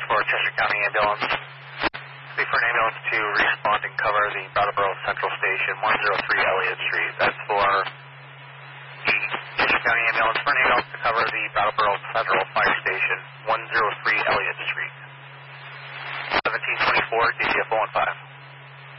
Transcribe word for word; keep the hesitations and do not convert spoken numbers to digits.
for Cheshire County Ambulance. Wait for an ambulance to respond and cover the Brattleboro Central Station, one oh three Elliott Street. That's for the Cheshire County Ambulance for an ambulance to cover the Brattleboro Federal Fire Station, one oh three Elliott Street. seventeen twenty-four, D C F oh one five.